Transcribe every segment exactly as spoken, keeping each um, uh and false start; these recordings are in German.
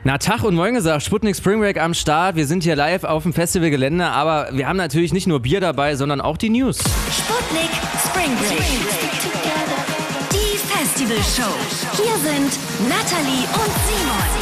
Na, Tag und Moin gesagt, Sputnik Spring Break am Start. Wir sind hier live auf dem Festivalgelände, aber wir haben natürlich nicht nur Bier dabei, sondern auch die News. Sputnik Spring Break. Die Festival Show. Hier sind Nathalie und Simon.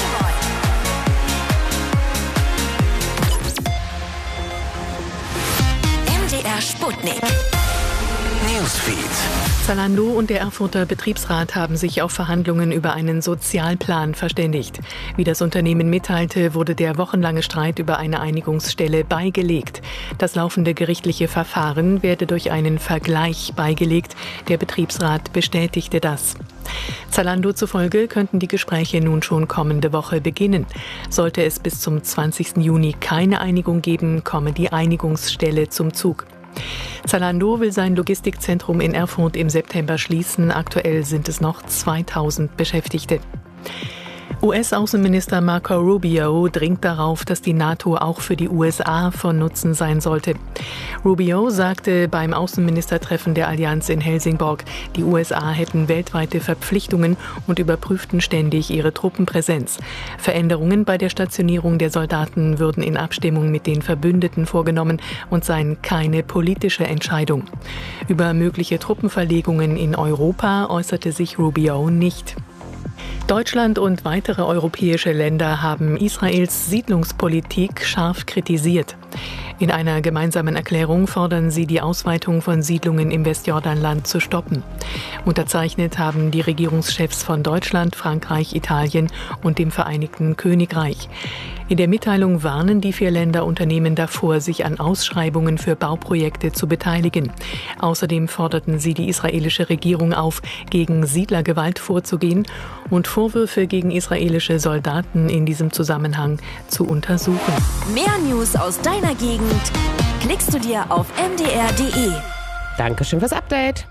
M D R Sputnik. Newsfeed. Zalando und der Erfurter Betriebsrat haben sich auf Verhandlungen über einen Sozialplan verständigt. Wie das Unternehmen mitteilte, wurde der wochenlange Streit über eine Einigungsstelle beigelegt. Das laufende gerichtliche Verfahren werde durch einen Vergleich beigelegt. Der Betriebsrat bestätigte das. Zalando zufolge könnten die Gespräche nun schon kommende Woche beginnen. Sollte es bis zum zwanzigsten Juni keine Einigung geben, komme die Einigungsstelle zum Zug. Zalando will sein Logistikzentrum in Erfurt im September schließen. Aktuell sind es noch zweitausend Beschäftigte. U S-Außenminister Marco Rubio dringt darauf, dass die NATO auch für die U S A von Nutzen sein sollte. Rubio sagte beim Außenministertreffen der Allianz in Helsingborg, die U S A hätten weltweite Verpflichtungen und überprüften ständig ihre Truppenpräsenz. Veränderungen bei der Stationierung der Soldaten würden in Abstimmung mit den Verbündeten vorgenommen und seien keine politische Entscheidung. Über mögliche Truppenverlegungen in Europa äußerte sich Rubio nicht. Deutschland und weitere europäische Länder haben Israels Siedlungspolitik scharf kritisiert. In einer gemeinsamen Erklärung fordern sie, die Ausweitung von Siedlungen im Westjordanland zu stoppen. Unterzeichnet haben die Regierungschefs von Deutschland, Frankreich, Italien und dem Vereinigten Königreich. In der Mitteilung warnen die vier Länder Unternehmen davor, sich an Ausschreibungen für Bauprojekte zu beteiligen. Außerdem forderten sie die israelische Regierung auf, gegen Siedlergewalt vorzugehen und Vorwürfe gegen israelische Soldaten in diesem Zusammenhang zu untersuchen. Mehr News aus deiner Gegend klickst du dir auf m d r punkt d e. Dankeschön fürs Update.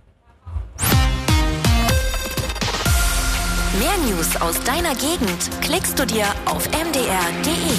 Mehr News aus deiner Gegend klickst du dir auf m d r punkt d e.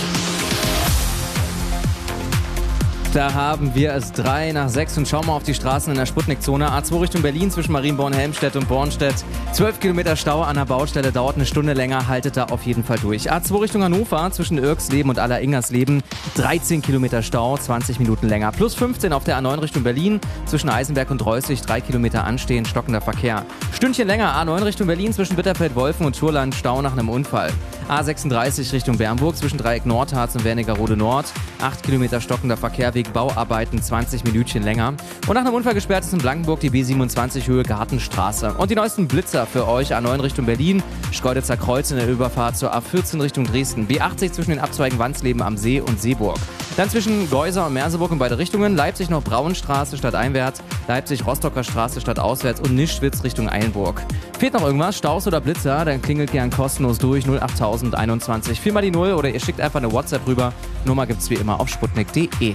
Da haben wir es drei nach sechs und schauen mal auf die Straßen in der Sputnik-Zone. A zwei Richtung Berlin zwischen Marienborn-Helmstedt und Bornstedt. zwölf Kilometer Stau an der Baustelle, dauert eine Stunde länger, haltet da auf jeden Fall durch. A zwei Richtung Hannover zwischen Irksleben und Aller-Ingersleben. dreizehn Kilometer Stau, zwanzig Minuten länger. Plus fünfzehn auf der A neun Richtung Berlin zwischen Eisenberg und Reußig, drei Kilometer anstehen, stockender Verkehr. Stündchen länger, A neun Richtung Berlin zwischen Bitterfeld-Wolfen und Thurland, Stau nach einem Unfall. A sechsunddreißig Richtung Bernburg zwischen Dreieck Nordharz und Wernigerode Nord. acht Kilometer stockender Verkehr wegen Bauarbeiten, zwanzig Minütchen länger. Und nach einem Unfall gesperrt ist in Blankenburg die B siebenundzwanzig Höhe Gartenstraße. Und die neuesten Blitzer für euch: A neun Richtung Berlin, Schkeuditzer Kreuz in der Überfahrt zur A vierzehn Richtung Dresden. B achtzig zwischen den Abzweigen Wandsleben am See und Seeburg. Dann zwischen Geuser und Merseburg in beide Richtungen. Leipzig noch Braunstraße statt einwärts, Leipzig Rostocker Straße statt auswärts und Nischwitz Richtung Eilenburg. Fehlt noch irgendwas, Staus oder Blitzer, dann klingelt gern kostenlos durch null acht einundzwanzig vier mal die null oder ihr schickt einfach eine WhatsApp rüber. Nummer gibt's wie immer auf sputnik punkt d e.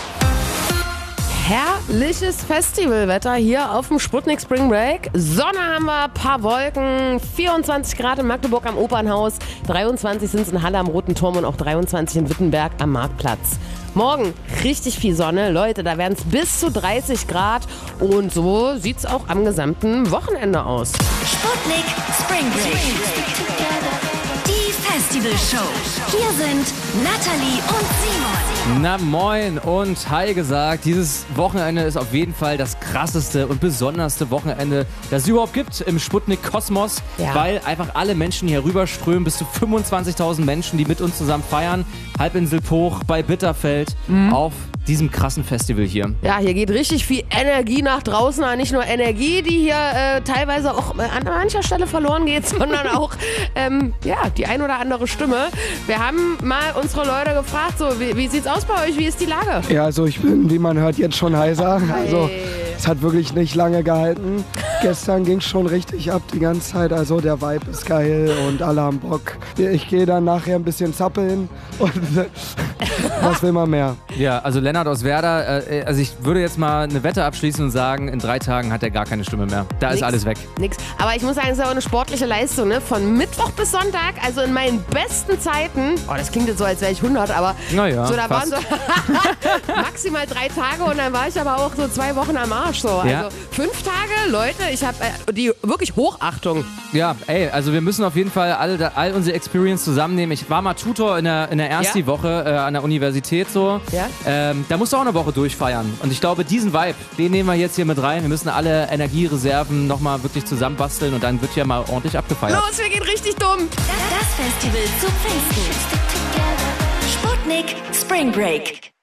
Herrliches Festivalwetter hier auf dem Sputnik Spring Break. Sonne haben wir, paar Wolken, vierundzwanzig Grad in Magdeburg am Opernhaus, dreiundzwanzig sind es in Halle am Roten Turm und auch dreiundzwanzig in Wittenberg am Marktplatz. Morgen richtig viel Sonne, Leute, da werden es bis zu dreißig Grad und so sieht es auch am gesamten Wochenende aus. Sputnik Spring Break. Die Festival Show. Hier sind Nathalie und Simon. Na moin und hi gesagt, dieses Wochenende ist auf jeden Fall das krasseste und besonderste Wochenende, das es überhaupt gibt im Sputnik-Kosmos, Ja. weil einfach alle Menschen hier rüberströmen, bis zu fünfundzwanzigtausend Menschen, die mit uns zusammen feiern, Halbinsel Poch bei Bitterfeld auf diesem krassen Festival hier. Ja, hier geht richtig viel Energie nach draußen, aber nicht nur Energie, die hier äh, teilweise auch äh, an mancher Stelle verloren geht, sondern auch ähm, ja, die ein oder andere Stimme. Wir haben mal unsere Leute gefragt, so, wie, wie sieht's aus bei euch, wie ist die Lage? Ja, also ich bin, wie man hört, jetzt schon heiser. Also es hat wirklich nicht lange gehalten. Gestern ging es schon richtig ab die ganze Zeit. Also der Vibe ist geil und alle haben Bock. Ich gehe dann nachher ein bisschen zappeln und Was will man mehr? Ja, also Lennart aus Werder, äh, also ich würde jetzt mal eine Wette abschließen und sagen, in drei Tagen hat er gar keine Stimme mehr. Da Nix, ist alles weg. Nix. Aber ich muss sagen, es ist auch eine sportliche Leistung, ne? Von Mittwoch bis Sonntag, also in meinen besten Zeiten, oh, das klingt jetzt so, als wäre ich hundert, aber Naja, so, da fast. waren so maximal drei Tage und dann war ich aber auch so zwei Wochen am Arsch. So. Ja. Also fünf Tage, Leute, ich habe äh, die wirklich Hochachtung. Ja, ey, also wir müssen auf jeden Fall all, all unsere Experience zusammennehmen. Ich war mal Tutor in der, in der ersten Ja. Woche äh, an der Universität so. Ja. Ähm, da musst du auch eine Woche durchfeiern. Und ich glaube, diesen Vibe, den nehmen wir jetzt hier mit rein. Wir müssen alle Energiereserven nochmal wirklich zusammenbasteln und dann wird hier mal ordentlich abgefeiert. Los, wir gehen richtig dumm. Das Festival zu Pfingsten. Sputnik Spring Break.